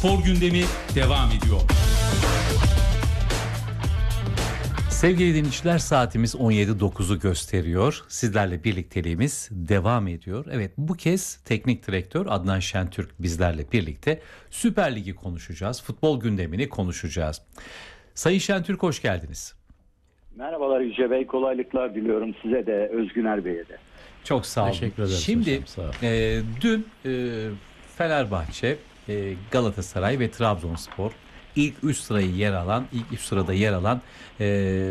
Spor gündemi devam ediyor. Sevgili dinleyiciler, saatimiz 17.09'u gösteriyor. Sizlerle birlikteliğimiz devam ediyor. Evet, bu kez teknik direktör Adnan Şentürk bizlerle birlikte Süper Lig'i konuşacağız. Futbol gündemini konuşacağız. Sayın Şentürk, hoş geldiniz. Merhabalar Yüce Bey, kolaylıklar diliyorum size de, Özgüner Bey'e de. Çok sağ olun. Teşekkür ederiz Şimdi hocam, sağ olun. Dün Fenerbahçe, Galatasaray ve Trabzonspor ilk üç sırada yer alan